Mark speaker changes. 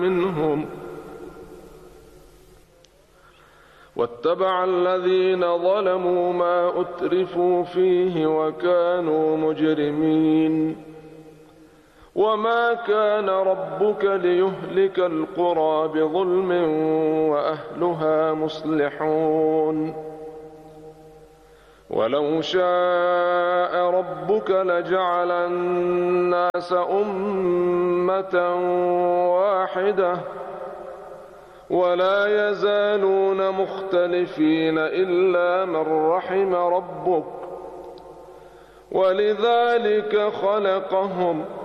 Speaker 1: منهم واتبع الذين ظلموا ما أترفوا فيه وكانوا مجرمين وما كان ربك ليهلك القرى بظلم وأهلها مصلحون ولو شاء ربك لجعل الناس أمة واحدة ولا يزالون مختلفين إلا من رحم ربك ولذلك خلقهم